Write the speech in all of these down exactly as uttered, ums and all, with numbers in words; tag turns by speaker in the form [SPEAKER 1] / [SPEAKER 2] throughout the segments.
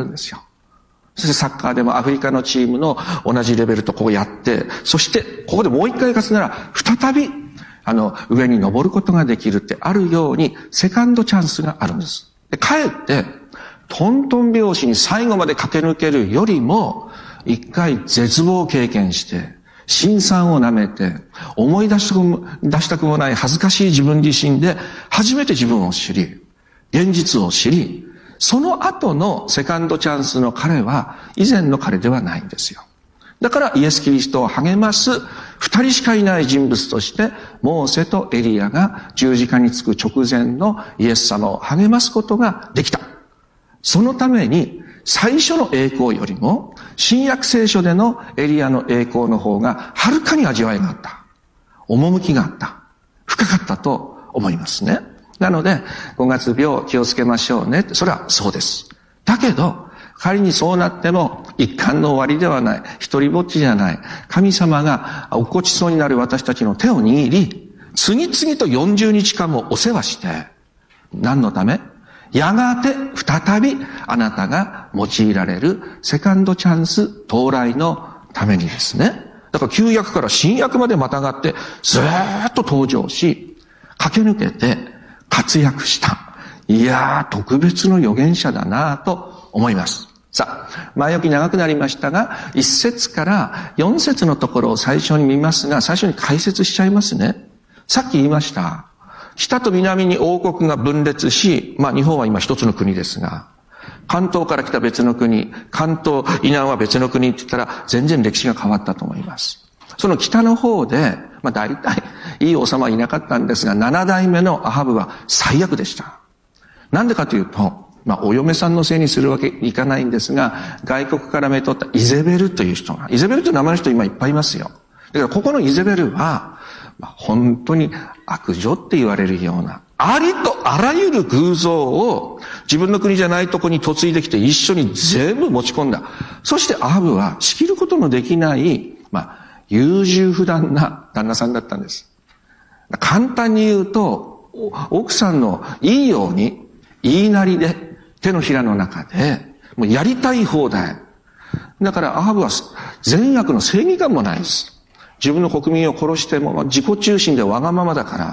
[SPEAKER 1] るんですよ。そしてサッカーでもアフリカのチームの同じレベルとこうやって、そしてここでもう一回勝つなら再びあの上に登ることができるってあるようにセカンドチャンスがあるんです。でかえってトントン拍子に最後まで駆け抜けるよりも一回絶望を経験して辛酸を舐めて思い出したくも、出したくもない恥ずかしい自分自身で初めて自分を知り、現実を知り、その後のセカンドチャンスの彼は以前の彼ではないんですよ。だからイエス・キリストを励ます二人しかいない人物としてモーセとエリアが十字架につく直前のイエス様を励ますことができた。そのために最初の栄光よりも新約聖書でのエリアの栄光の方がはるかに味わいがあった。趣があった。深かったと思いますね。なのでごがつ病気をつけましょうねって、それはそうです。だけど仮にそうなっても一巻の終わりではない。一人ぼっちじゃない。神様が落っこちそうになる私たちの手を握り、次々とよんじゅうにちかんもお世話して、何のため？やがて再びあなたが用いられるセカンドチャンス到来のためにですね。だから旧約から新約までまたがってずーっと登場し、駆け抜けて活躍した。いやー、特別の預言者だなぁと思います。さあ、前置き長くなりましたが、いち節からよん節のところを最初に見ますが、最初に解説しちゃいますね。さっき言いました。北と南に王国が分裂し、まあ日本は今一つの国ですが、関東から来た別の国、関東以南は別の国って言ったら全然歴史が変わったと思います。その北の方で、まあ大体いい王様はいなかったんですが、七代目のアハブは最悪でした。なんでかというと、まあお嫁さんのせいにするわけにいかないんですが、外国からめとったイゼベルという人が、イゼベルという名前の人今いっぱいいますよ。だからここのイゼベルは、まあ、本当に悪女って言われるような、ありとあらゆる偶像を自分の国じゃないとこに嫁いできて一緒に全部持ち込んだ。そしてアハブは仕切ることのできない、まあ、優柔不断な旦那さんだったんです。簡単に言うと、奥さんのいいように言いなりで手のひらの中でもうやりたい放題。だからアハブは善悪の正義感もないです。自分の国民を殺しても自己中心でわがままだから。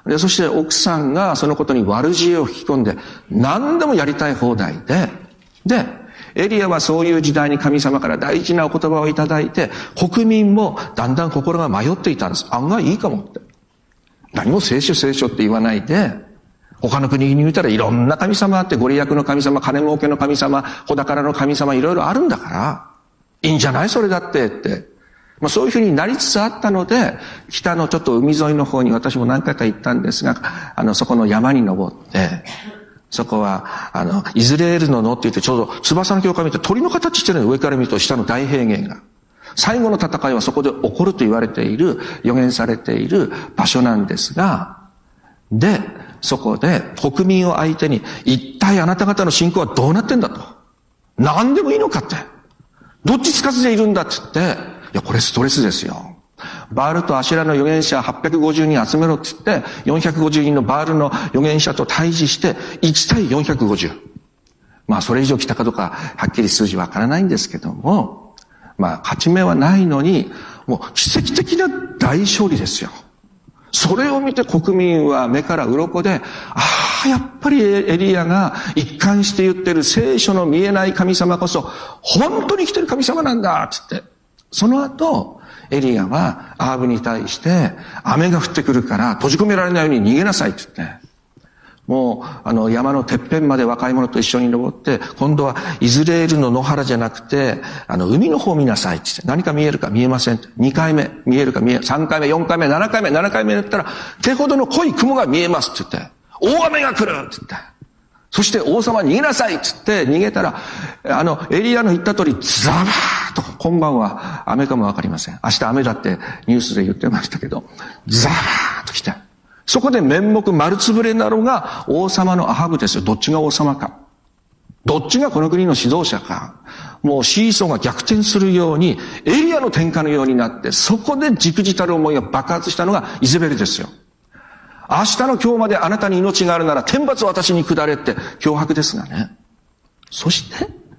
[SPEAKER 1] で、そして奥さんがそのことに悪知恵を引き込んで何でもやりたい放題で、で、エリアはそういう時代に神様から大事なお言葉をいただいて、国民もだんだん心が迷っていたんです。案外いいかもって。何も聖書聖書って言わないで、他の国に見たらいろんな神様あって、ご利益の神様、金儲けの神様、子宝の神様、いろいろあるんだから、いいんじゃないそれだってって。まあ、そういうふうになりつつあったので、北のちょっと海沿いの方に私も何回か行ったんですが、あの、そこの山に登って、そこは、あの、イズレールの野って言ってちょうど翼の境界見て鳥の形してるの、上から見ると下の大平原が。最後の戦いはそこで起こると言われている、予言されている場所なんですが、で、そこで国民を相手に、一体あなた方の信仰はどうなってんだと。何でもいいのかって。どっちつかずでいるんだって言って、いや、これストレスですよ。バールとアシュラの預言者はっぴゃくごじゅうにん集めろって言って、よんひゃくごじゅうにんのバールの預言者と対峙して、いち対よんひゃくごじゅう。まあ、それ以上来たかどうか、はっきり数字わからないんですけども、まあ、勝ち目はないのに、もう奇跡的な大勝利ですよ。それを見て国民は目から鱗で、ああ、やっぱりエリアが一貫して言ってる聖書の見えない神様こそ、本当に生きてる神様なんだ、つって。その後、エリアはアハブに対して、雨が降ってくるから閉じ込められないように逃げなさいって言って、もう、あの、山のてっぺんまで若い者と一緒に登って、今度はイズレールの野原じゃなくて、あの、海の方を見なさいって言って、何か見えるか見えませんって。にかいめ、見えるか見え、さんかいめ、よんかいめ、ななかいめ、ななかいめだったら、手ほどの濃い雲が見えますって言って、大雨が来るって言って、そして王様逃げなさいって言って逃げたら、あの、エリアの言った通り、ザバーッと、今晩は雨かもわかりません。明日雨だってニュースで言ってましたけど、ザバーッと来て、そこで面目丸つぶれなのが王様のアハブですよ。どっちが王様か。どっちがこの国の指導者か。もうシーソーが逆転するように、エリアの天下のようになって、そこで忸怩たる思いが爆発したのがイゼベルですよ。明日の今日まであなたに命があるなら天罰を私に下れって脅迫ですがね。そして、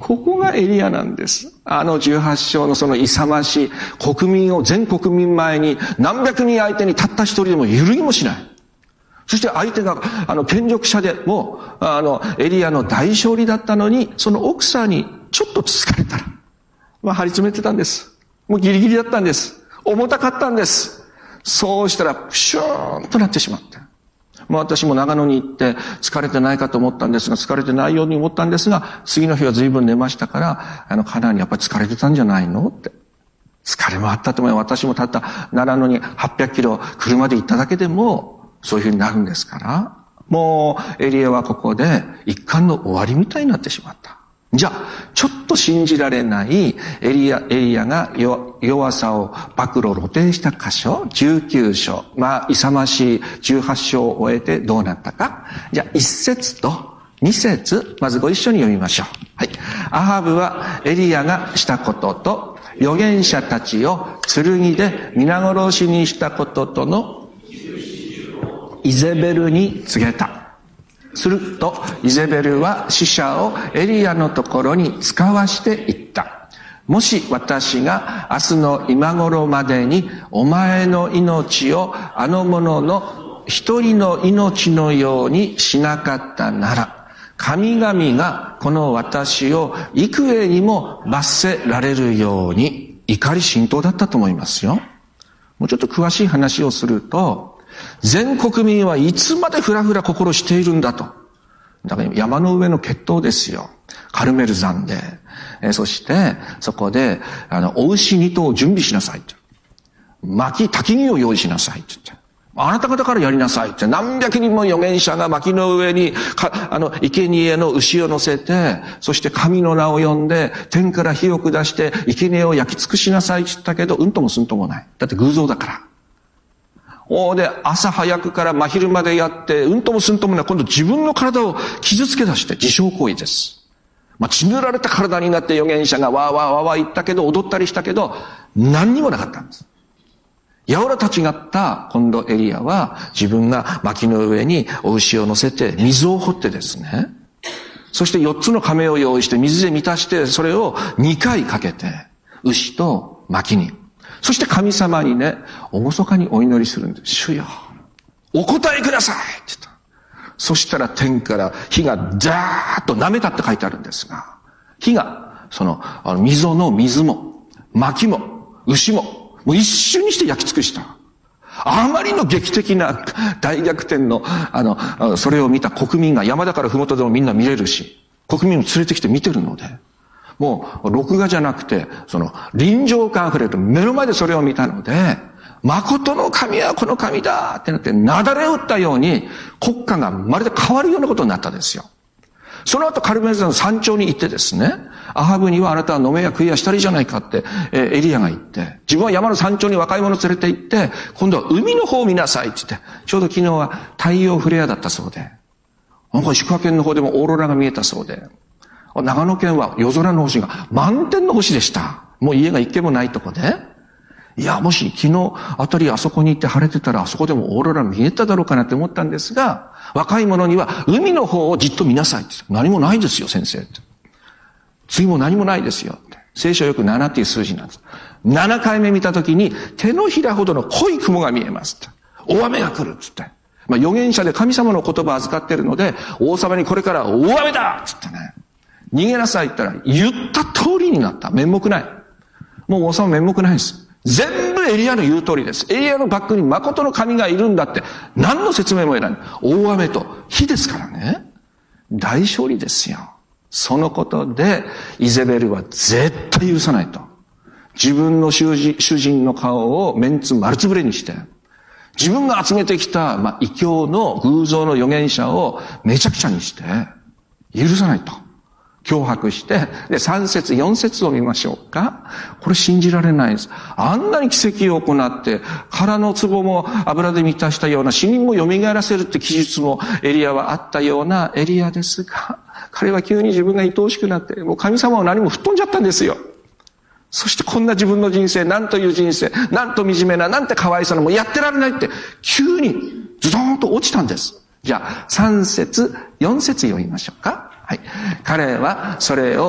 [SPEAKER 1] ここがエリアなんです。あのじゅうはち章のその勇ましい国民を全国民前に何百人相手にたった一人でも揺るぎもしない。そして相手があの権力者でもうあのエリアの大勝利だったのに、その奥さんにちょっと疲れたら、まあ張り詰めてたんです。もうギリギリだったんです。重たかったんです。そうしたらプシューンとなってしまった。もう私も長野に行って疲れてないかと思ったんですが、疲れてないように思ったんですが、次の日は随分寝ましたから、あの、カナンにやっぱり疲れてたんじゃないのって。疲れもあったと思う。私もたった長野にはっぴゃくキロ車で行っただけでも、そういう風になるんですから、もうエリアはここで一巻の終わりみたいになってしまった。じゃあ、ちょっと信じられないエリア、エリアが弱さを暴露、露呈した箇所、じゅうきゅう章、まあ、勇ましいじゅうはち章を終えてどうなったか。じゃあ、いち節とに節、まずご一緒に読みましょう。はい。アハブはエリアがしたことと、預言者たちを剣で皆殺しにしたこととのイゼベルに告げた。すると、イゼベルは使者をエリアのところに使わして言った。もし私が明日の今頃までにお前の命をあの者の一人の命のようにしなかったなら、神々がこの私を幾重にも罰せられるように、怒り心頭だったと思いますよ。もうちょっと詳しい話をすると、全国民はいつまでふらふら心しているんだと。だから山の上の決闘ですよ。カルメル山で。えそして、そこで、あの、お牛二頭を準備しなさいって。薪、焚き木を用意しなさいって言って。あなた方からやりなさいって。何百人も預言者が薪の上に、かあの、生贄の牛を乗せて、そして神の名を呼んで、天から火を下して、生贄を焼き尽くしなさいって言ったけど、うんともすんともない。だって偶像だから。おで、朝早くから真昼までやって、うんともすんともない、今度自分の体を傷つけ出して、自傷行為です。まあ、血塗られた体になって預言者がわーわーわーわー言ったけど、踊ったりしたけど、何にもなかったんです。やおら立ちがった今度エリアは、自分が薪の上にお牛を乗せて、水を掘ってですね、そして四つの亀を用意して、水で満たして、それを二回かけて、牛と薪に、そして神様にね、厳かにお祈りするんです。主よ、お答えくださいって言った。そしたら天から火がザーッと舐めたって書いてあるんですが、火が、その、あの溝の水も、薪も、牛も、もう一瞬にして焼き尽くした。あまりの劇的な大逆転の、あの、それを見た国民が山だから麓でもみんな見れるし、国民も連れてきて見てるので、もう、録画じゃなくて、その、臨場感あふれる目の前でそれを見たので、誠の神はこの神だってなって、なだれ打ったように、国家がまるで変わるようなことになったんですよ。その後、カルメル山の山頂に行ってですね、アハブにはあなたは飲めや食いやしたりじゃないかって、えー、エリアが言って、自分は山の山頂に若い者連れて行って、今度は海の方を見なさいって言って、ちょうど昨日は太陽フレアだったそうで、なんか石川県の方でもオーロラが見えたそうで、長野県は夜空の星が満天の星でした。もう家が一軒もないとこで。いや、もし昨日あたりあそこに行って晴れてたらあそこでもオーロラ見えただろうかなって思ったんですが、若い者には海の方をじっと見なさいって。何もないですよ、先生って。次も何もないですよって。聖書はよくななっていう数字なんです。ななかいめ見たときに手のひらほどの濃い雲が見えますって。大雨が来るっつって。まあ預言者で神様の言葉を預かっているので、王様にこれから大雨だっつってね。逃げなさいって言ったら、言った通りになった。面目ない。もう王様面目ないです。全部エリアの言う通りです。エリアのバックに誠の神がいるんだって、何の説明もいらない。大雨と火ですからね。大勝利ですよ。そのことで、イゼベルは絶対許さないと。自分の主人、主人の顔をメンツ丸つぶれにして、自分が集めてきた、まあ、異教の偶像の預言者をめちゃくちゃにして、許さないと。脅迫して、で、さん節、よん節を見ましょうか。これ信じられないです。あんなに奇跡を行って、殻の壺も油で満たしたような、死人も蘇らせるって記述もエリアはあったようなエリアですが、彼は急に自分が愛おしくなって、もう神様を何も吹っ飛んじゃったんですよ。そしてこんな自分の人生、なんという人生、なんと惨めな、なんて可哀想な、もうやってられないって、急にズドーンと落ちたんです。じゃあ、さん節、よん節読みましょうか。はい。彼はそれを知っ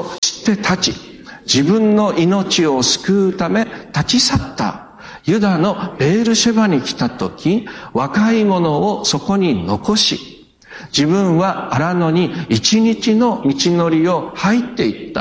[SPEAKER 1] して立ち、自分の命を救うため立ち去った。ユダのベールシェバに来たとき、若い者をそこに残し、自分は荒野に一日の道のりを入っていった。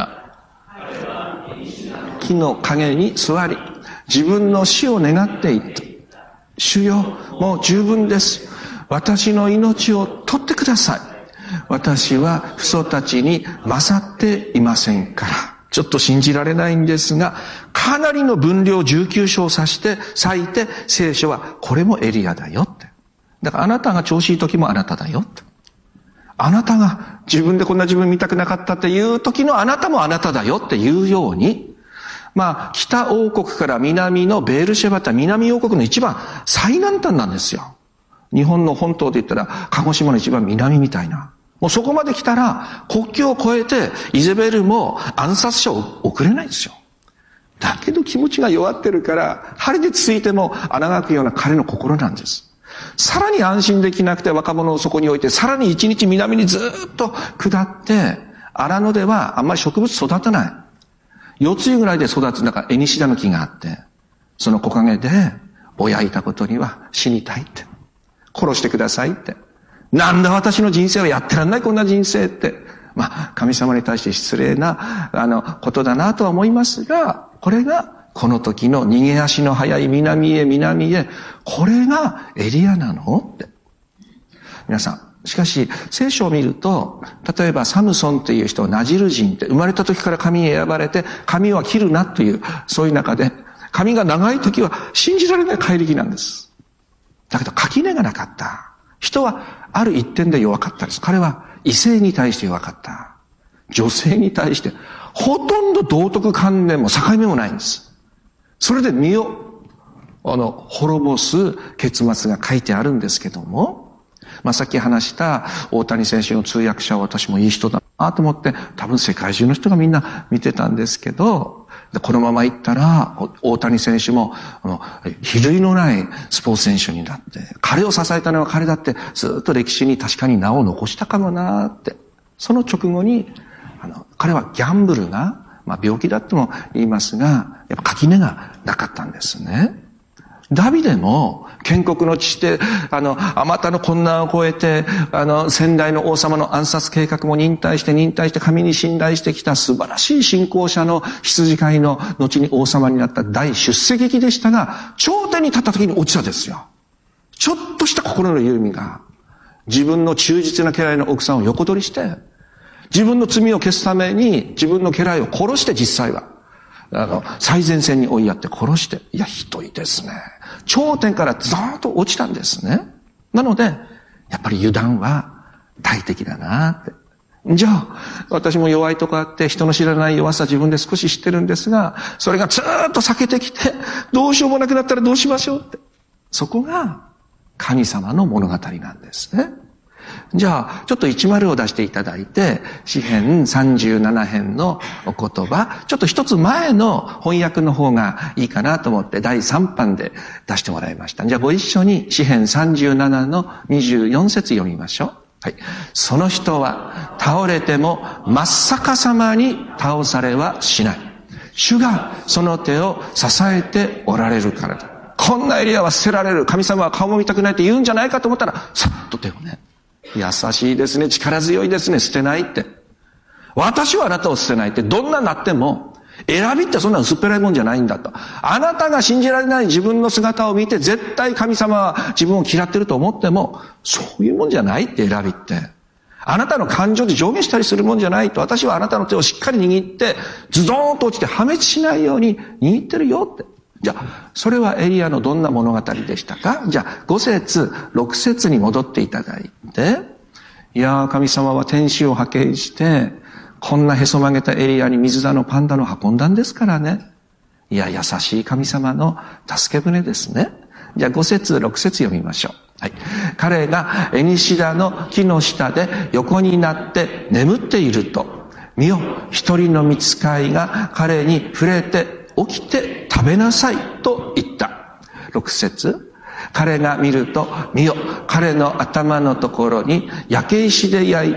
[SPEAKER 1] 木の陰に座り、自分の死を願っていった。主よ、もう十分です。私の命を取ってください。私は父祖たちに勝っていませんから。ちょっと信じられないんですが、かなりの分量じゅうきゅう章を指して割いて、聖書はこれもエリアだよって。だからあなたが調子いい時もあなただよって。あなたが自分でこんな自分見たくなかったっていう時のあなたもあなただよっていうように、まあ、北王国から南のベールシェバって南王国の一番最南端なんですよ。日本の本島で言ったら鹿児島の一番南みたいな。もうそこまで来たら国境を越えてイゼベルも暗殺者を送れないですよ。だけど気持ちが弱ってるから針でつついても穴が開くような彼の心なんです。さらに安心できなくて若者をそこに置いて、さらに一日南にずっと下って、荒野ではあんまり植物育たない。四つ湯ぐらいで育つんだからエニシダの木があって、その木陰でぼやいたことには死にたいって。殺してくださいって。なんだ私の人生はやってらんないこんな人生って。まあ神様に対して失礼なあのことだなとは思いますが、これがこの時の逃げ足の速い南へ南へ、これがエリアなのって。皆さん、しかし聖書を見ると、例えばサムソンという人はナジル人って生まれた時から髪に選ばれて、髪は切るなという、そういう中で、髪が長い時は信じられない怪力なんです。だけど垣根がなかった。人はある一点で弱かったです。彼は異性に対して弱かった。女性に対して、ほとんど道徳観念も境目もないんです。それで身を、あの、滅ぼす結末が書いてあるんですけども、まあ、さっき話した大谷選手の通訳者は私もいい人だなと思って、多分世界中の人がみんな見てたんですけど、このまま行ったら、大谷選手も、あの、比類のないスポーツ選手になって、彼を支えたのは彼だって、ずっと歴史に確かに名を残したかもなって。その直後に、あの、彼はギャンブルが、まあ病気だとも言いますが、やっぱ垣根がなかったんですね。ダビデも建国の地で、あの、あまたの困難を越えて、あの、先代の王様の暗殺計画も忍耐して忍耐して神に信頼してきた素晴らしい信仰者の羊飼いの後に王様になった大出世劇でしたが、頂点に立った時に落ちたですよ。ちょっとした心の緩みが、自分の忠実な家来の奥さんを横取りして、自分の罪を消すために自分の家来を殺して実際は、あの、最前線に追いやって殺して、いや、ひどいですね。頂点からザーッと落ちたんですね。なので、やっぱり油断は大敵だなって。じゃあ、私も弱いとこあって、人の知らない弱さ自分で少し知ってるんですが、それがずーっと避けてきて、どうしようもなくなったらどうしましょうって。そこが神様の物語なんですね。じゃあ、ちょっとじゅうを出していただいて、詩編さんじゅうなな編のお言葉、ちょっと一つ前の翻訳の方がいいかなと思ってだいさん版で出してもらいました。じゃあご一緒に詩編さんじゅうななのにじゅうよん節読みましょう。はい。その人は倒れても真っ逆さまに倒されはしない。主がその手を支えておられるからだ。こんなエリアは捨てられる。神様は顔も見たくないって言うんじゃないかと思ったら、さっと手をね。優しいですね。力強いですね。捨てないって。私はあなたを捨てないって、どんなになっても、選びってそんな薄っぺらいもんじゃないんだと。あなたが信じられない自分の姿を見て、絶対神様は自分を嫌ってると思っても、そういうもんじゃないって選びって。あなたの感情で上下したりするもんじゃないと。私はあなたの手をしっかり握って、ズドーンと落ちて破滅しないように握ってるよって。じゃあ、それはエリアのどんな物語でしたか？じゃあ、ご節、ろく節に戻っていただいて、いやー、神様は天使を派遣して、こんなへそ曲げたエリアに水だのパンダの運んだんですからね。いや、優しい神様の助け舟ですね。じゃあ、ご節、ろく節読みましょう。はい。彼がエニシダの木の下で横になって眠っていると、見よ、一人の御使いが彼に触れて、起きて食べなさいと言った。ろく節。彼が見ると、見よ、彼の頭のところに焼け石で焼いた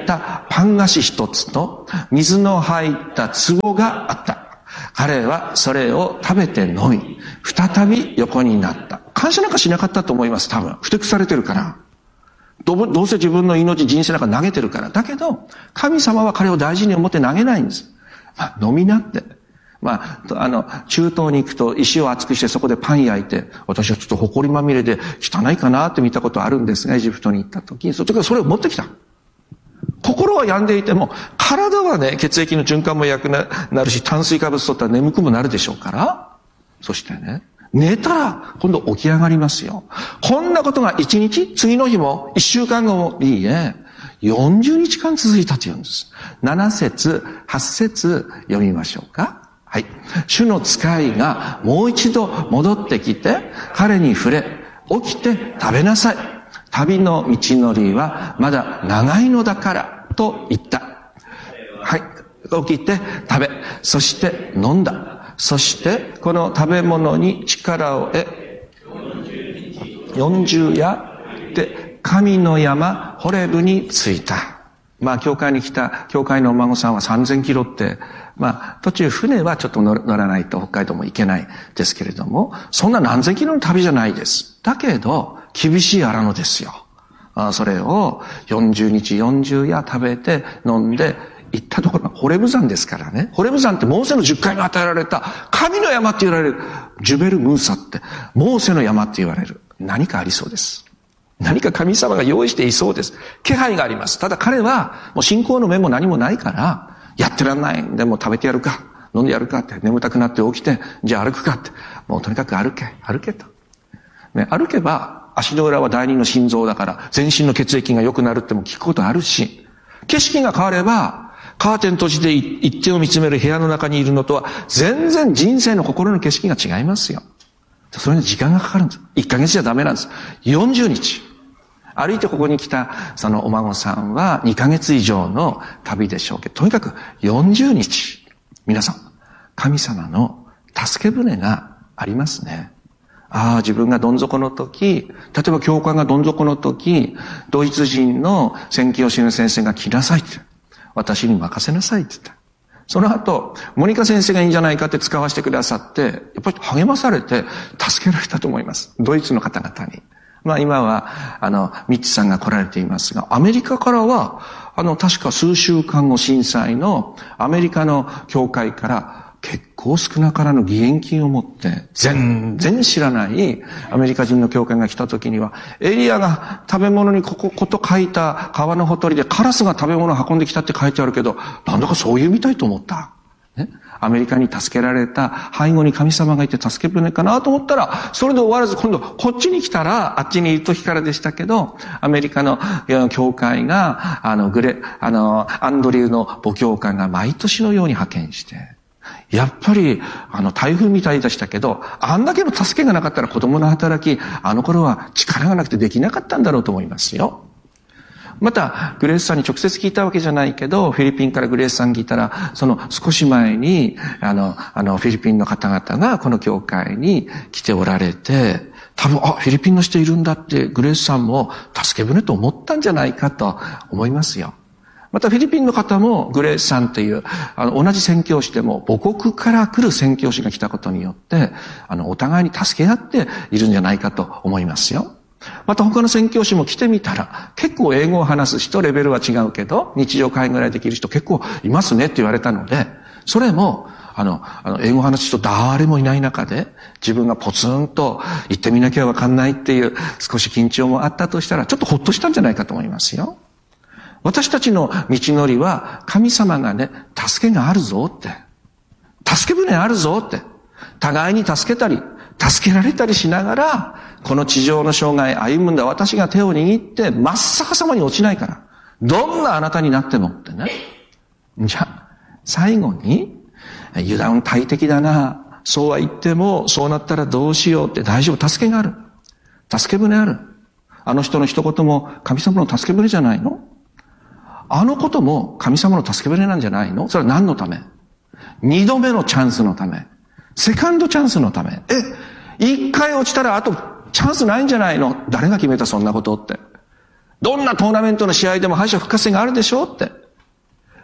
[SPEAKER 1] パン菓子一つと水の入った壺があった。彼はそれを食べて飲み、再び横になった。感謝なんかしなかったと思います、多分。ふてくされてるから。どう、どうせ自分の命、人生なんか投げてるから。だけど、神様は彼を大事に思って投げないんです。まあ、飲みなって。まあ、あの、中東に行くと石を厚くしてそこでパン焼いて、私はちょっと埃まみれで汚いかなって見たことあるんですが、エジプトに行った時に、その時それを持ってきた。心は病んでいても、体はね、血液の循環も良くなるし、炭水化物取ったら眠くもなるでしょうから、そしてね、寝たら今度起き上がりますよ。こんなことが一日、次の日も一週間後もいいえ、よんじゅうにちかん続いたというんです。なな節、はち節読みましょうか。はい。主の使いがもう一度戻ってきて、彼に触れ、起きて食べなさい。旅の道のりはまだ長いのだから、と言った。はい。起きて食べ、そして飲んだ。そして、この食べ物に力を得、よんじゅう夜で神の山、ホレブに着いた。まあ、教会に来た、教会のお孫さんはさんぜんキロって、まあ、途中船はちょっと乗らないと北海道も行けないですけれども、そんな何千キロの旅じゃないです。だけど、厳しい荒野ですよ。あそれをよんじゅうにちよんじゅう夜食べて飲んで、行ったところがホレブ山ですからね。ホレブ山ってモーセのじゅっかいに与えられた神の山って言われる。ジュベル・ムーサって、モーセの山って言われる。何かありそうです。何か神様が用意していそうです。気配があります。ただ彼は、もう信仰の面も何もないから、やってらんないんで、もう食べてやるか、飲んでやるかって、眠たくなって起きて、じゃあ歩くかって、もうとにかく歩け、歩けと。ね、歩けば、足の裏は第二の心臓だから、全身の血液が良くなるっても聞くことあるし、景色が変われば、カーテン閉じて一点を見つめる部屋の中にいるのとは、全然人生の心の景色が違いますよ。それに時間がかかるんです。いっかげつじゃダメなんです。よんじゅうにち。歩いてここに来たそのお孫さんはにかげつ以上の旅でしょうけど、とにかくよんじゅうにち。皆さん、神様の助け舟がありますね。ああ、自分がどん底の時、例えば教会がどん底の時、ドイツ人の宣教師の先生が来なさいって。私に任せなさいって言った。その後、モニカ先生がいいんじゃないかって使わせてくださって、やっぱり励まされて助けられたと思います。ドイツの方々に。まあ今は、あの、ミッチさんが来られていますが、アメリカからは、あの、確か数週間後震災のアメリカの教会から結構少なからぬ義援金を持って、全然知らないアメリカ人の教会が来た時には、エリアが食べ物にこここと書いた川のほとりでカラスが食べ物を運んできたって書いてあるけど、なんだかそういうみたいと思った。ね、アメリカに助けられた背後に神様がいて助け舟かなと思ったら、それで終わらず今度こっちに来たら、あっちにいる時からでしたけど、アメリカの教会が、あの、グレ、あの、アンドリューの母教会が毎年のように派遣して、やっぱり、あの、台風みたいでしたけど、あんだけの助けがなかったら子供の働き、あの頃は力がなくてできなかったんだろうと思いますよ。また、グレースさんに直接聞いたわけじゃないけど、フィリピンからグレースさん聞いたら、その少し前に、あの、あの、フィリピンの方々がこの教会に来ておられて、多分、あ、フィリピンの人いるんだって、グレースさんも助け舟と思ったんじゃないかと思いますよ。またフィリピンの方もグレースさんという、あの、同じ宣教師でも母国から来る宣教師が来たことによって、あの、お互いに助け合っているんじゃないかと思いますよ。また他の宣教師も来てみたら、結構英語を話す人、レベルは違うけど、日常会ぐらいできる人結構いますねって言われたので、それも、あの、あの、英語を話す人誰もいない中で、自分がポツンと行ってみなきゃわかんないっていう少し緊張もあったとしたら、ちょっとほっとしたんじゃないかと思いますよ。私たちの道のりは、神様がね、助けがあるぞって。助け舟あるぞって。互いに助けたり、助けられたりしながら、この地上の生涯歩むんだ。私が手を握って、真っ逆さまに落ちないから。どんなあなたになってもってね。じゃあ、最後に、油断大敵だな。そうは言っても、そうなったらどうしようって大丈夫。助けがある。助け舟ある。あの人の一言も神様の助け舟じゃないの？あのことも神様の助け舟なんじゃないの？それは何のため？二度目のチャンスのため。セカンドチャンスのため。え、一回落ちたらあとチャンスないんじゃないの？誰が決めたそんなことって。どんなトーナメントの試合でも敗者復活戦があるでしょって。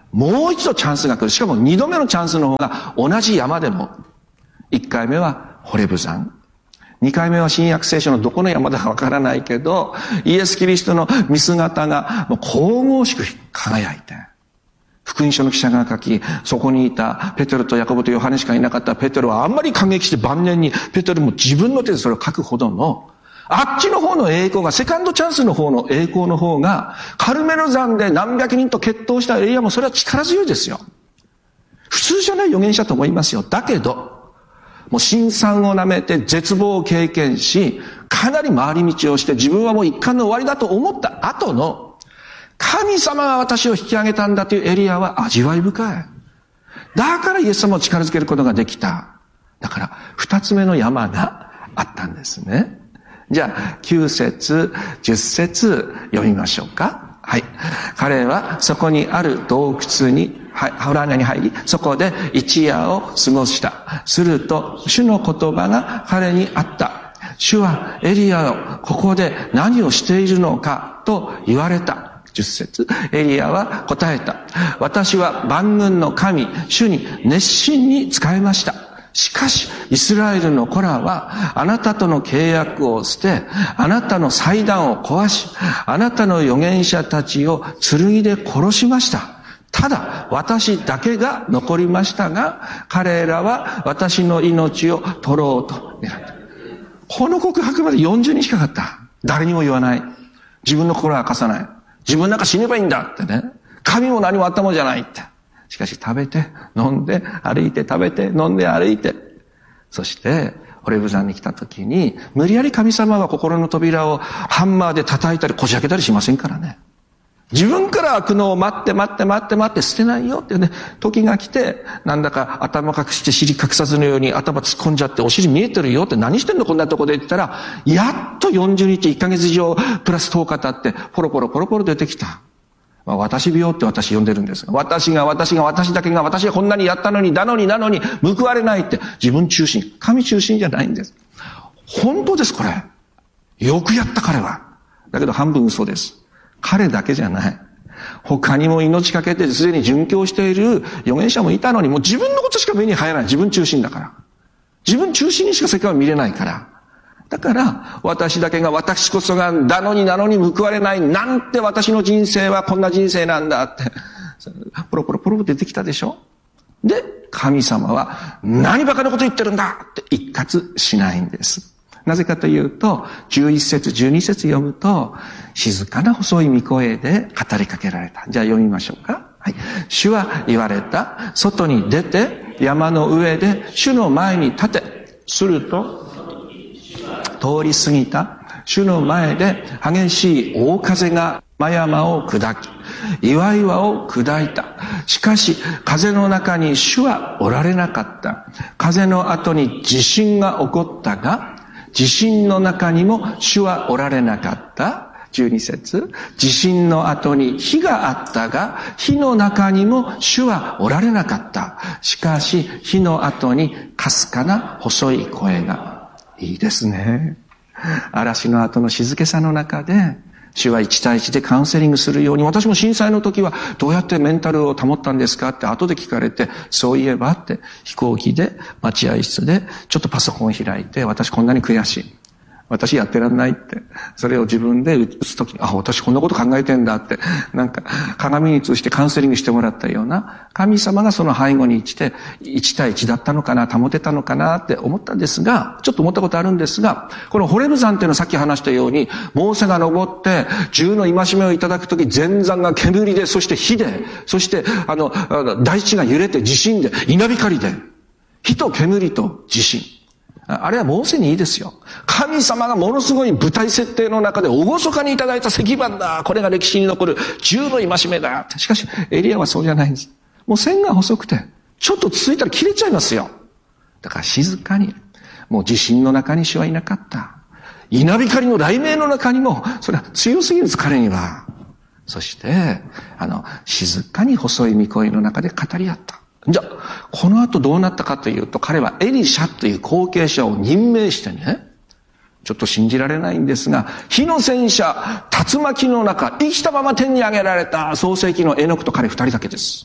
[SPEAKER 1] もう一度チャンスが来る。しかも二度目のチャンスの方が同じ山でも。一回目はホレブ山。二回目は新約聖書のどこの山だかわからないけど、イエス・キリストの見姿がもう神々しく輝いて、福音書の記者が書き、そこにいたペテロとヤコブとヨハネしかいなかったペテロはあんまり感激して晩年にペテロも自分の手でそれを書くほどの、あっちの方の栄光が、セカンドチャンスの方の栄光の方が、カルメル山で何百人と決闘したエリアもそれは力強いですよ。普通じゃない預言者と思いますよ。だけど、もう辛酸を舐めて絶望を経験し、かなり回り道をして自分はもう一貫の終わりだと思った後の、神様が私を引き上げたんだというエリアは味わい深い。だからイエス様を力づけることができた。だから二つ目の山があったんですね。じゃあきゅう節、じゅっ節読みましょうか。はい。彼はそこにある洞窟に、はい、洞穴に入り、そこで一夜を過ごした。すると、主の言葉が彼にあった。主はエリアよ、ここで何をしているのかと言われた。じゅっ節。エリアは答えた。私は万軍の神、主に熱心に仕えました。しかし、イスラエルの子らは、あなたとの契約を捨て、あなたの祭壇を壊し、あなたの預言者たちを剣で殺しました。ただ、私だけが残りましたが、彼らは私の命を取ろうと狙った。この告白までよんじゅうにちかかった。誰にも言わない。自分の心は明かさない。自分なんか死ねばいいんだってね。神も何もあったもんじゃないって。しかし食べて、飲んで、歩いて、食べて、飲んで、歩いて。そして、ホレブ山に来た時に、無理やり神様は心の扉をハンマーで叩いたり、こじ開けたりしませんからね。自分から悪のを待って待って待って待って捨てないよってね、時が来て、なんだか頭隠して尻隠さずのように頭突っ込んじゃってお尻見えてるよって何してんのこんなとこでって言ったら、やっとよんじゅうにち、いっかげつ以上、プラスとおか経って、ポロポロポロポロ出てきた。まあ、私病って私呼んでるんですが、私が私が私だけが私がこんなにやったのに、だのになのに報われないって自分中心、神中心じゃないんです。本当です、これ。よくやった彼は。だけど半分嘘です。彼だけじゃない。他にも命かけてすでに殉教している預言者もいたのに、もう自分のことしか目に入らない。自分中心だから。自分中心にしか世界を見れないから。だから、私だけが私こそがだのになのに報われない。なんて私の人生はこんな人生なんだって。ポロポロポロ出てきたでしょ。で、神様は何バカなこと言ってるんだって一括しないんです。なぜかというと、じゅういっ節、じゅうに節読むと、静かな細い御声で語りかけられた。じゃあ読みましょうか。はい。主は言われた。外に出て、山の上で主の前に立て。すると、通り過ぎた主の前で激しい大風が山々を砕き、岩々を砕いた。しかし、風の中に主はおられなかった。風の後に地震が起こったが、地震の中にも主はおられなかった。じゅうに節。地震の後に火があったが、火の中にも主はおられなかった。しかし、火の後にかすかな細い声が。いいですね。嵐の後の静けさの中で、主は一対一でカウンセリングするように、私も震災の時はどうやってメンタルを保ったんですかって後で聞かれて、そういえばって飛行機で待合室でちょっとパソコンを開いて、私こんなに悔しい。私やってらんないって。それを自分で打つときに、あ、私こんなこと考えてんだって、なんか鏡に映してカウンセリングしてもらったような、神様がその背後に来て、一対一だったのかな、保てたのかなって思ったんですが、ちょっと思ったことあるんですが、このホレブ山っていうのはさっき話したように、モーセが登って、銃の戒めをいただくとき、全山が煙で、そして火で、そして、あの、大地が揺れて地震で、稲光で、火と煙と地震。あれはモーセにいいですよ。神様がものすごい舞台設定の中で厳かにいただいた石板だ。これが歴史に残る銃の戒めだ。しかし、エリアはそうじゃないんです。もう線が細くて、ちょっと続いたら切れちゃいますよ。だから静かに、もう地震の中に主はいなかった。稲光の雷鳴の中にも、それは強すぎるんです、彼には。そして、あの、静かに細い御声の中で語り合った。じゃあ、この後どうなったかというと、彼はエリシャという後継者を任命してね、ちょっと信じられないんですが、火の戦車、竜巻の中、生きたまま天に上げられた創世記のエノクと彼二人だけです。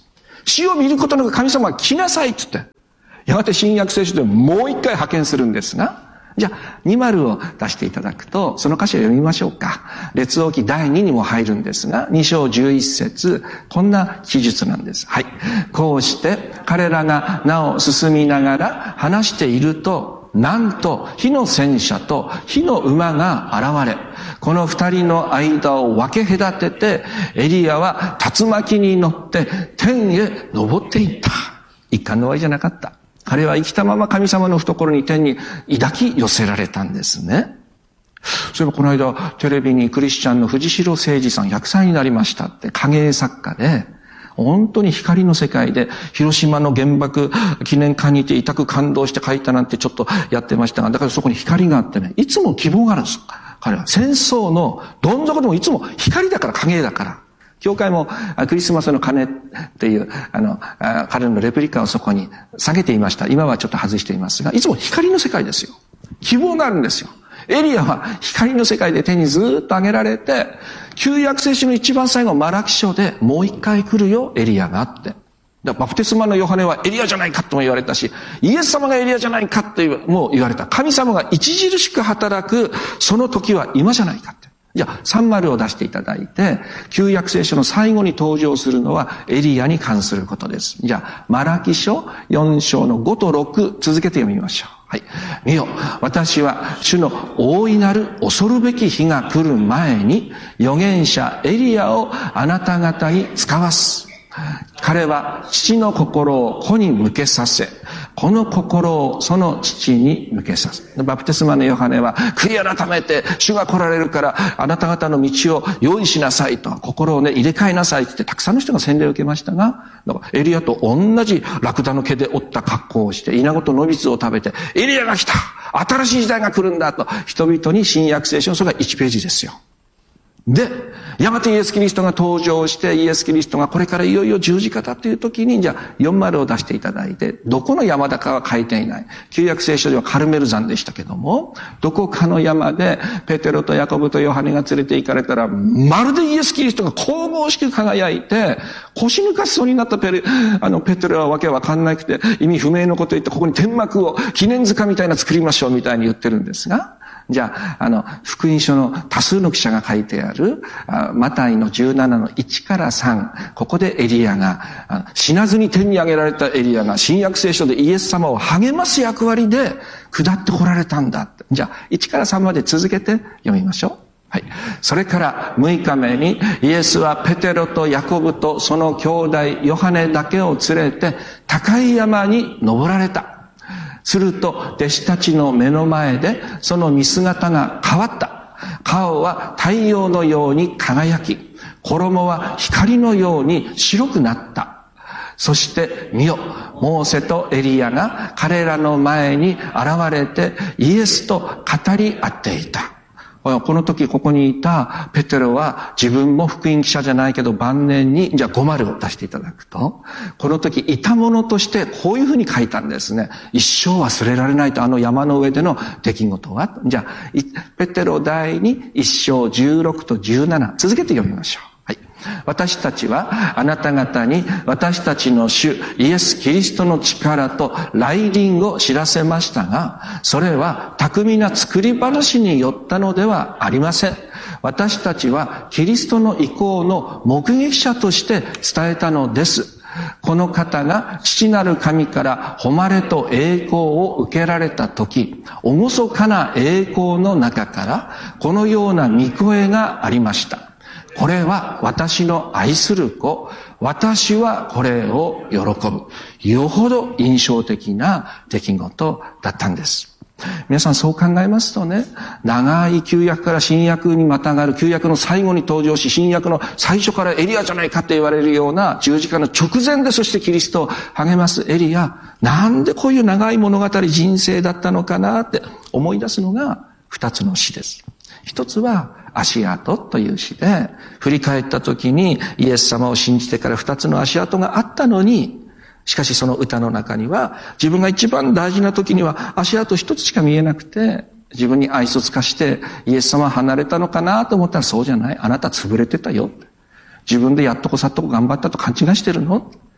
[SPEAKER 1] 死を見ることなく神様が来なさいって言って、やがて新約聖書でもう一回派遣するんですが、じゃあ、に丸を出していただくと、その箇所を読みましょうか。列王記だいににも入るんですが、に章じゅういち節、こんな記述なんです。はい。こうして、彼らがなお進みながら話していると、なんと、火の戦車と火の馬が現れ、この二人の間を分け隔てて、エリアは竜巻に乗って天へ登っていった。一貫の終わりじゃなかった。彼は生きたまま神様の懐に天に抱き寄せられたんですね。そういえばこの間テレビにクリスチャンの藤代誠二さんひゃくさいになりましたって影絵作家で、本当に光の世界で広島の原爆記念館にいて痛く感動して書いたなんてちょっとやってましたが、だからそこに光があってね、いつも希望があるんです。彼は戦争のどん底でもいつも光だから影絵だから。教会もクリスマスの鐘っていう、あの、彼のレプリカをそこに下げていました。今はちょっと外していますが、いつも光の世界ですよ。希望があるんですよ。エリアは光の世界で手にずーっと上げられて、旧約聖書の一番最後、マラキ書でもう一回来るよ、エリアがあって。だバプテスマのヨハネはエリアじゃないかとも言われたし、イエス様がエリアじゃないかっても言われた。神様が著しく働く、その時は今じゃないかって。じゃあ、さん丸を出していただいて、旧約聖書の最後に登場するのはエリアに関することです。じゃあ、マラキ書よん章のごとろく、続けて読みましょう。はい。見よ、私は主の大いなる恐るべき日が来る前に、預言者エリアをあなた方に使わす。彼は父の心を子に向けさせ、この心をその父に向けさせ。バプテスマのヨハネは、悔い改めて主が来られるから、あなた方の道を用意しなさいと、心をね、入れ替えなさいって、たくさんの人が洗礼を受けましたが、だからエリアと同じラクダの毛で折った格好をして、稲子と野蜜を食べて、エリアが来た、新しい時代が来るんだと、人々に新約聖書のそれがいちページですよ。で、やがてイエス・キリストが登場して、イエス・キリストがこれからいよいよ十字架だという時に、じゃあよん丸を出していただいて、どこの山だかは書いていない。旧約聖書ではカルメル山でしたけども、どこかの山でペテロとヤコブとヨハネが連れて行かれたら、まるでイエス・キリストが神々しく輝いて、腰抜かしそうになったペレ、あの、ペテロはわけわかんなくて、意味不明のこと言って、ここに天幕を記念塚みたいな作りましょうみたいに言ってるんですが、じゃあ、あの、福音書の多数の記者が書いてある、マタイのじゅうななのいちからさん、ここでエリアが、死なずに天に上げられたエリアが、新約聖書でイエス様を励ます役割で下ってこられたんだ。じゃあ、いちからさんまで続けて読みましょう。はい。それからむいかめに、イエスはペテロとヤコブとその兄弟ヨハネだけを連れて、高い山に登られた。すると、弟子たちの目の前で、その見姿が変わった。顔は太陽のように輝き、衣は光のように白くなった。そして見よ、モーセとエリアが彼らの前に現れて、イエスと語り合っていた。この時ここにいたペテロは自分も福音記者じゃないけど晩年に、じゃあご丸を出していただくと、この時いたものとしてこういうふうに書いたんですね。一生忘れられないと、あの山の上での出来事は。じゃあ、ペテロ第に一章じゅうろくとじゅうなな、続けて読みましょう。はい。私たちはあなた方に私たちの主イエス・キリストの力と来臨を知らせましたが、それは巧みな作り話によったのではありません。私たちはキリストの意向の目撃者として伝えたのです。この方が父なる神から誉れと栄光を受けられたとき、厳かな栄光の中からこのような御声がありました。これは私の愛する子。私はこれを喜ぶ。よほど印象的な出来事だったんです。皆さんそう考えますとね、長い旧約から新約にまたがる、旧約の最後に登場し、新約の最初からエリアじゃないかって言われるような十字架の直前で、そしてキリストを励ますエリア、なんでこういう長い物語人生だったのかなって思い出すのが二つの詩です。一つは足跡という詩で、振り返った時にイエス様を信じてから二つの足跡があったのに、しかしその歌の中には、自分が一番大事な時には足跡一つしか見えなくて、自分に愛想つかしてイエス様は離れたのかなと思ったら、そうじゃない。あなた潰れてたよ。自分でやっとこさっとこ頑張ったと勘違いしてるの。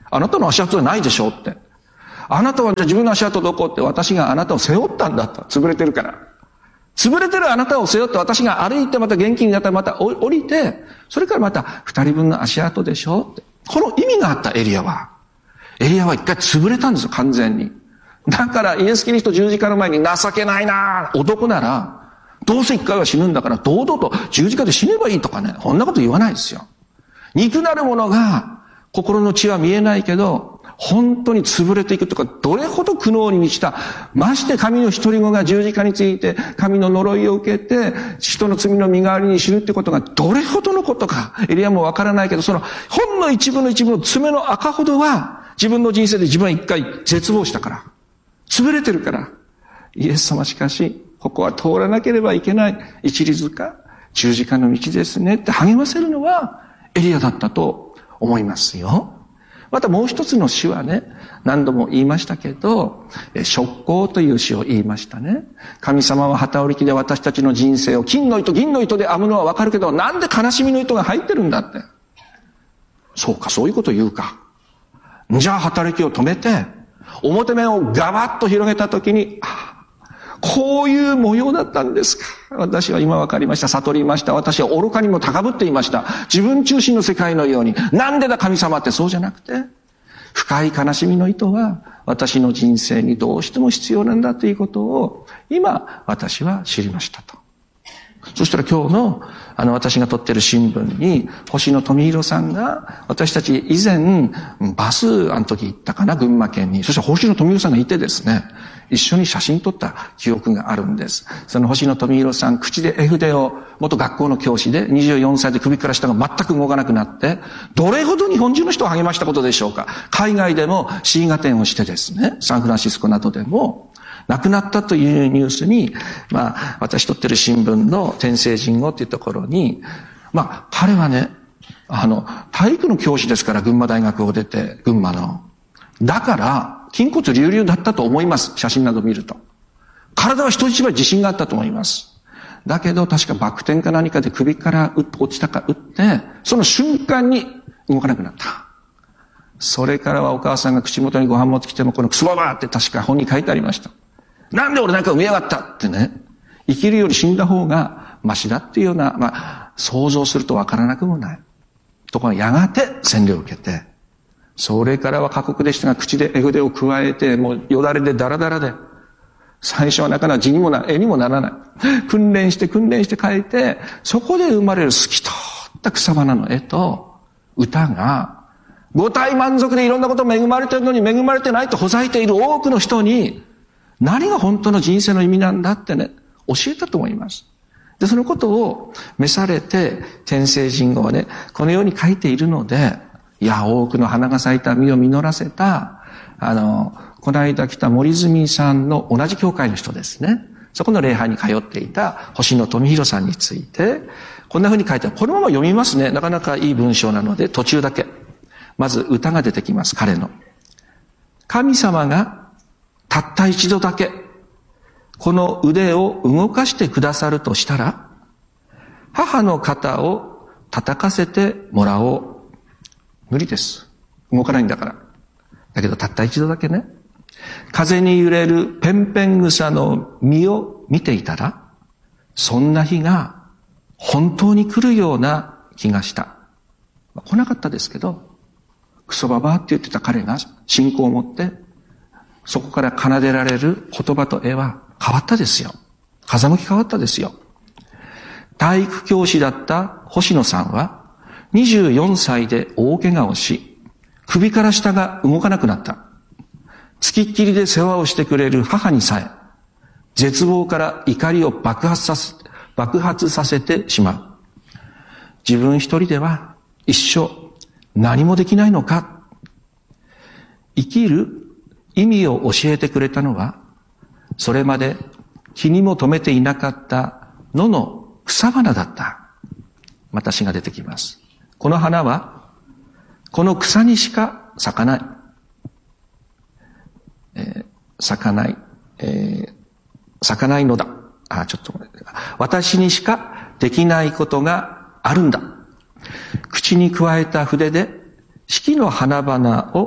[SPEAKER 1] あなたの足跡じゃないでしょって。あなたはじゃあ自分の足跡どこって、私があなたを背負ったんだと。潰れてるから。潰れてるあなたを背負って私が歩いてまた元気になったらまた降りて、それからまた二人分の足跡でしょって。この意味があったエリアは。エリアは一回潰れたんですよ、完全に。だからイエス・キリスト十字架の前に情けないな男なら、どうせ一回は死ぬんだから堂々と十字架で死ねばいいとかね、こんなこと言わないですよ。肉なるものが心の血は見えないけど、本当に潰れていくとか、どれほど苦悩に満ちた、まして神の一人子が十字架について神の呪いを受けて人の罪の身代わりに死ぬってことがどれほどのことか、エリアもわからないけど、そのほんの一部の一部の爪の赤ほどは自分の人生で自分は一回絶望したから、潰れてるから、イエス様しかしここは通らなければいけない一里塚、十字架の道ですねって励ませるのはエリアだったと思いますよ。またもう一つの詩はね、何度も言いましたけど、職工という詩を言いましたね。神様は旗織り機で私たちの人生を金の糸銀の糸で編むのはわかるけど、なんで悲しみの糸が入ってるんだって。そうか、そういうこと言うか。じゃあ働きを止めて、表面をガバッと広げたときに、ああ、こういう模様だったんですか。私は今分かりました。悟りました。私は愚かにも高ぶっていました。自分中心の世界のように。なんでだ神様って、そうじゃなくて、深い悲しみの糸は私の人生にどうしても必要なんだということを今私は知りましたと。そしたら今日のあの私が撮ってる新聞に星野富弘さんが、私たち以前バスあの時行ったかな、群馬県に、そしたら星野富弘さんがいてですね、一緒に写真撮った記憶があるんです。その星野富弘さん、口で絵筆を、元学校の教師でにじゅうよんさいで首から下が全く動かなくなって、どれほど日本中の人を励ましたことでしょうか。海外でも詩画展をしてですね、サンフランシスコなどでも亡くなったというニュースに、まあ私撮ってる新聞の天聖人語っていうところに、まあ彼はね、あの体育の教師ですから、群馬大学を出て、群馬のだから筋骨隆々だったと思います。写真など見ると体は人一倍自信があったと思います。だけど確かバク転か何かで首から落ちたか打って、その瞬間に動かなくなった。それからはお母さんが口元にご飯持ってきても、このクソババーって確か本に書いてありました。なんで俺なんか産みやがったってね、生きるより死んだ方がマシだっていうような、まあ想像するとわからなくもない。ところがやがて洗礼を受けて、それからは過酷でしたが、口で絵筆を加えて、もうよだれでダラダラで、最初はなかなか字にもな、絵にもならない。訓練して訓練して書いて、そこで生まれる透き通った草花の絵と歌が、五体満足でいろんなこと恵まれてるのに恵まれてないとほざいている多くの人に、何が本当の人生の意味なんだってね、教えたと思います。で、そのことを召されて、天聖人語はね、このように書いているので、いや、多くの花が咲いた実を実らせた、あの、この間来た森住さんの同じ教会の人ですね。そこの礼拝に通っていた星野富弘さんについて、こんな風に書いてある。このまま読みますね。なかなかいい文章なので、途中だけ。まず歌が出てきます、彼の。神様がたった一度だけ、この腕を動かしてくださるとしたら、母の肩を叩かせてもらおう。無理です。動かないんだから。だけどたった一度だけね、風に揺れるペンペン草の実を見ていたら、そんな日が本当に来るような気がした。来なかったですけど、クソババアって言ってた彼が信仰を持って、そこから奏でられる言葉と絵は変わったですよ。風向き変わったですよ。体育教師だった星野さんは、にじゅうよんさいで大怪我をし、首から下が動かなくなった。つきっきりで世話をしてくれる母にさえ、絶望から怒りを爆発させ、爆発させてしまう。自分一人では一生何もできないのか。生きる意味を教えてくれたのは、それまで気にも留めていなかった野の草花だった。また詩が出てきます。この花は、この草にしか咲かない。えー、咲かない、えー、咲かないのだ。あ、ちょっとごめんなさい。私にしかできないことがあるんだ。口に加えた筆で四季の花々を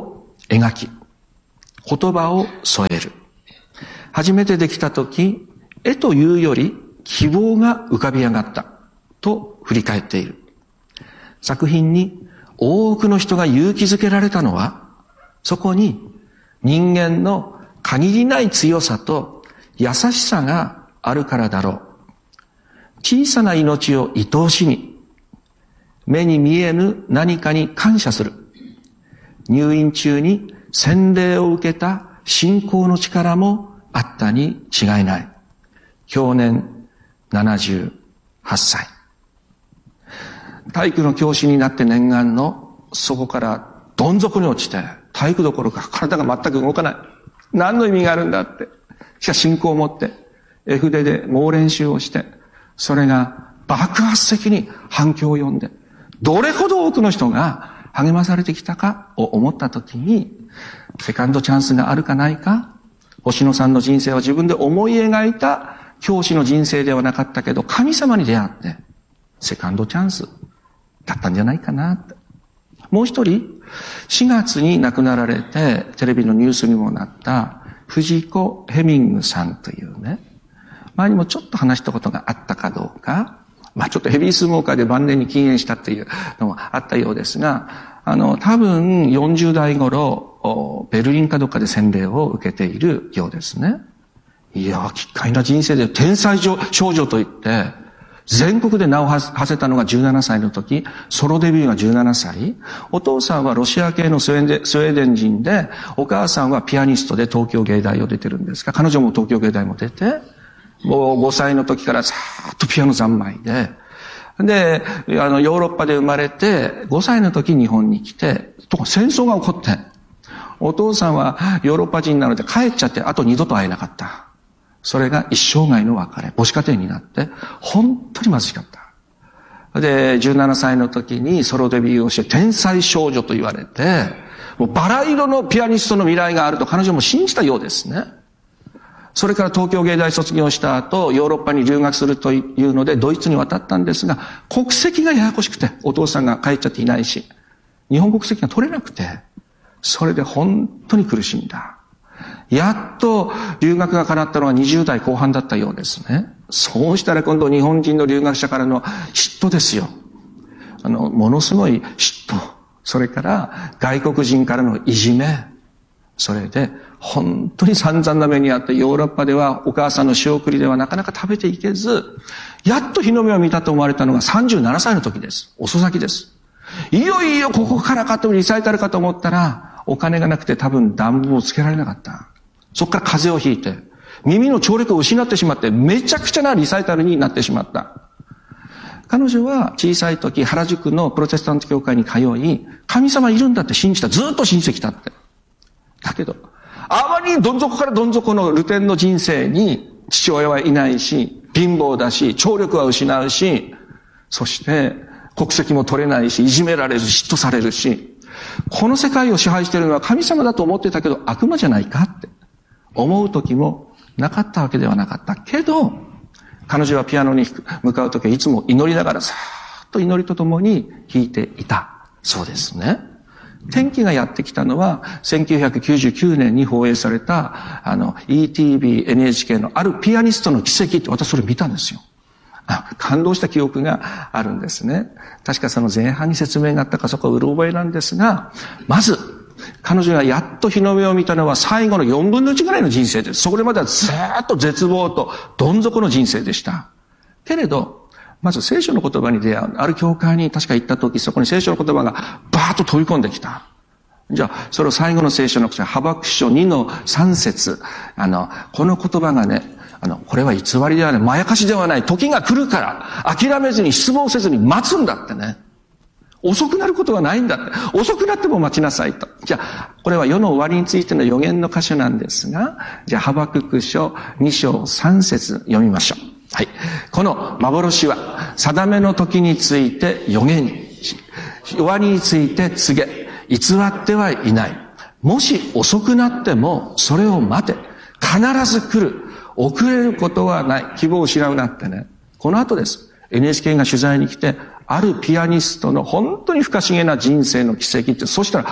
[SPEAKER 1] 描き、言葉を添える。初めてできたとき、絵というより希望が浮かび上がったと振り返っている。作品に多くの人が勇気づけられたのは、そこに人間の限りない強さと優しさがあるからだろう。小さな命を愛おしみ、目に見えぬ何かに感謝する。入院中に洗礼を受けた信仰の力もあったに違いない。享年ななじゅうはっさい。体育の教師になって念願のそこからどん底に落ちて、体育どころか体が全く動かない。何の意味があるんだって。しかし信仰を持って、絵筆で猛練習をして、それが爆発的に反響を呼んで、どれほど多くの人が励まされてきたかを思ったときに、セカンドチャンスがあるかないか、星野さんの人生は自分で思い描いた教師の人生ではなかったけど、神様に出会って、セカンドチャンスだったんじゃないかなって。もう一人、しがつに亡くなられて、テレビのニュースにもなった、藤子ヘミングさんというね、前にもちょっと話したことがあったかどうか、まあちょっとヘビースモーカーで晩年に禁煙したっていうのもあったようですが、あの、多分よんじゅうだい頃、ベルリンかどっかで洗礼を受けているようですね。いや、奇怪な人生で天才少女といって、全国で名を馳せたのがじゅうななさいの時、ソロデビューがじゅうななさい。お父さんはロシア系のスウェーデン、スウェーデン人で、お母さんはピアニストで東京芸大を出てるんですが、彼女も東京芸大も出て、もうごさいの時からずーっとピアノ三昧で、で、あの、ヨーロッパで生まれて、ごさいの時日本に来て、と戦争が起こって、お父さんはヨーロッパ人なので帰っちゃって、あと二度と会えなかった。それが一生涯の別れ、母子家庭になって、本当に貧しかった。で、じゅうななさいの時にソロデビューをして、天才少女と言われて、もうバラ色のピアニストの未来があると彼女も信じたようですね。それから東京芸大卒業した後、ヨーロッパに留学するというので、ドイツに渡ったんですが、国籍がややこしくて、お父さんが帰っちゃっていないし、日本国籍が取れなくて、それで本当に苦しんだ。やっと留学が叶ったのはにじゅうだいこう半だったようですね。そうしたら今度日本人の留学者からの嫉妬ですよ。あの、ものすごい嫉妬。それから外国人からのいじめ。それで本当に散々な目にあってヨーロッパではお母さんの仕送りではなかなか食べていけず、やっと日の目を見たと思われたのがさんじゅうななさいの時です。遅咲きです。いよいよここからかとリサイタルかと思ったら、お金がなくて多分暖房をつけられなかった。そこから風邪をひいて、耳の聴力を失ってしまって、めちゃくちゃなリサイタルになってしまった。彼女は小さい時、原宿のプロテスタント教会に通い、神様いるんだって信じた。ずっと信じてきたって。だけど、あまりどん底からどん底のルテンの人生に父親はいないし、貧乏だし、聴力は失うし、そして国籍も取れないし、いじめられるし、嫉妬されるし、この世界を支配しているのは神様だと思ってたけど悪魔じゃないかって思う時もなかったわけではなかったけど、彼女はピアノに向かう時はいつも祈りながらさーっと祈りとともに弾いていたそうですね。転機がやってきたのはせんきゅうひゃくきゅうじゅうきゅうねんに放映されたあの イーティービー、エヌエイチケー のあるピアニストの奇跡って私それ見たんですよ。感動した記憶があるんですね。確かその前半に説明があったかそこはうる覚えなんですが、まず彼女がやっと日の目を見たのは最後のよんぶんのいちぐらいの人生です。そこでまではずーっと絶望とどん底の人生でした。けれど、まず聖書の言葉に出会う。ある教会に確か行った時、そこに聖書の言葉がバーッと飛び込んできた。じゃあ、それを最後の聖書の口、ハバク書にのさん節。あの、この言葉がね、あの、これは偽りではない、まやかしではない、時が来るから、諦めずに失望せずに待つんだってね。遅くなることはないんだって。遅くなっても待ちなさいと。じゃあ、これは世の終わりについての予言の箇所なんですが、じゃあ、ハバクク書に章さん節読みましょう。はい。この幻は、定めの時について予言し、終わりについて告げ、偽ってはいない。もし遅くなっても、それを待て。必ず来る。遅れることはない。希望を失うなってね。この後です。エヌエイチケー が取材に来て、あるピアニストの本当に不可思議な人生の奇跡って、そしたら、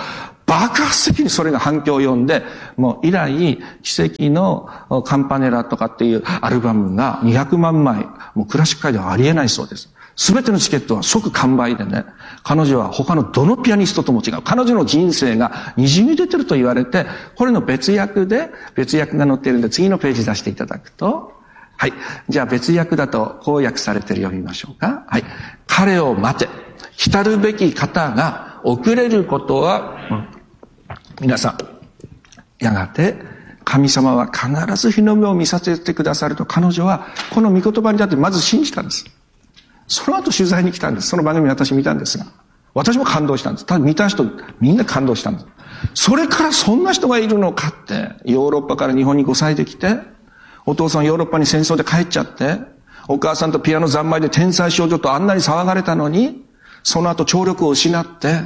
[SPEAKER 1] 爆発的にそれが反響を呼んで、もう以来、奇跡のカンパネラとかっていうアルバムがにひゃくまんまい、もうクラシック界ではありえないそうです。すべてのチケットは即完売でね、彼女は他のどのピアニストとも違う。彼女の人生が滲み出てると言われて、これの別訳で、別訳が載っているんで、次のページ出していただくと、はい。じゃあ別訳だと、こう訳されてる読みましょうか。はい。彼を待て。来るべき方が遅れることは、うん皆さん、やがて神様は必ず日の目を見させてくださると彼女はこの御言葉にだってまず信じたんです。その後取材に来たんです。その番組私見たんですが。私も感動したんです。ただ見た人みんな感動したんです。それからそんな人がいるのかって、ヨーロッパから日本にごさいで来て、お父さんヨーロッパに戦争で帰っちゃって、お母さんとピアノ三昧で天才少女とあんなに騒がれたのに、その後聴力を失って、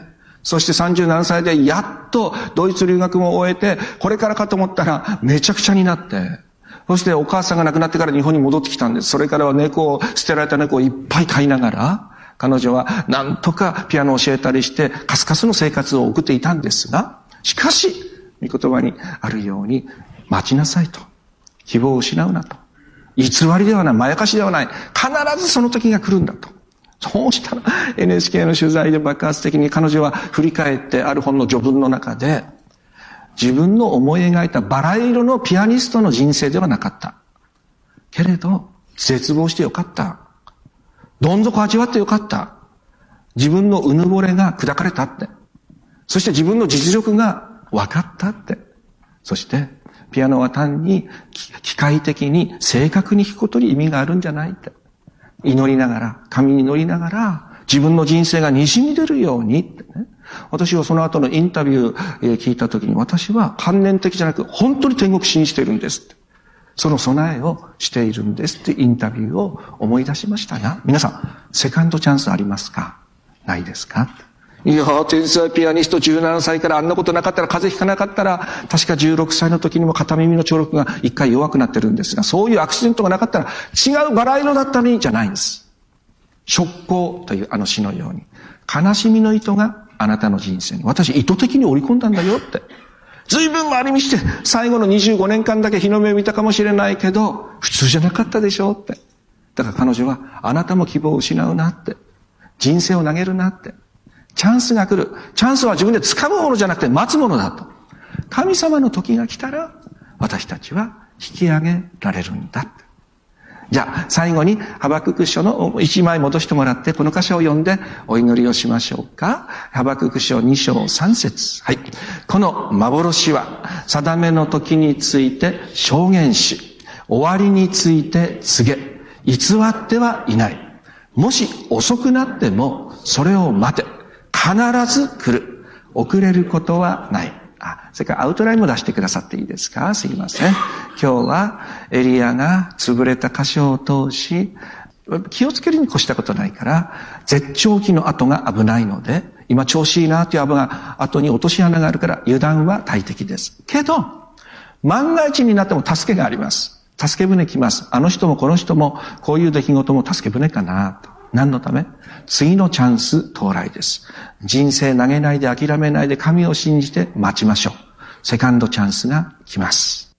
[SPEAKER 1] そしてさんじゅうななさいでやっとドイツ留学も終えて、これからかと思ったらめちゃくちゃになって、そしてお母さんが亡くなってから日本に戻ってきたんです。それからは猫を、捨てられた猫をいっぱい飼いながら、彼女はなんとかピアノを教えたりして、カスカスの生活を送っていたんですが、しかし、御言葉にあるように、待ちなさいと。希望を失うなと。偽りではない、まやかしではない。必ずその時が来るんだと。そうしたら エヌエイチケー の取材で爆発的に彼女は振り返ってある本の序文の中で自分の思い描いたバラ色のピアニストの人生ではなかった。けれど絶望してよかった。どん底味わってよかった。自分のうぬぼれが砕かれたって。そして自分の実力が分かったって。そしてピアノは単に機械的に正確に弾くことに意味があるんじゃないって。祈りながら、神に祈りながら、自分の人生が滲み出るようにってね。私はその後のインタビュー聞いたときに、私は観念的じゃなく、本当に天国信じているんですって。その備えをしているんですってインタビューを思い出しましたが、皆さん、セカンドチャンスありますか？ないですか？いやー、天才ピアニストじゅうななさいからあんなことなかったら、風邪ひかなかったら、確かじゅうろくさいの時にも片耳の聴力が一回弱くなってるんですが、そういうアクシデントがなかったら、違うバラ色だったのにじゃないんです。職行というあの詩のように、悲しみの糸があなたの人生に、私意図的に織り込んだんだよって。随分回り道して、最後のにじゅうごねんかんだけ日の目を見たかもしれないけど、普通じゃなかったでしょって。だから彼女は、あなたも希望を失うなって。人生を投げるなって。チャンスが来る。チャンスは自分で掴むものじゃなくて待つものだと。神様の時が来たら、私たちは引き上げられるんだ。じゃあ、最後にハバクク書の一枚戻してもらって、この箇所を読んでお祈りをしましょうか。ハバクク書に章さん節。はい。この幻は、定めの時について証言し、終わりについて告げ、偽ってはいない。もし遅くなっても、それを待て。必ず来る。遅れることはない。あ、それからアウトラインも出してくださっていいですか？すいません。今日はエリアが潰れた箇所を通し、気をつけるに越したことないから、絶頂期の後が危ないので、今調子いいなという後が、後に落とし穴があるから油断は大敵です。けど、万が一になっても助けがあります。助け舟来ます。あの人もこの人も、こういう出来事も助け舟かなと。何のため？次のチャンス到来です。人生投げないで諦めないで神を信じて待ちましょう。セカンドチャンスが来ます。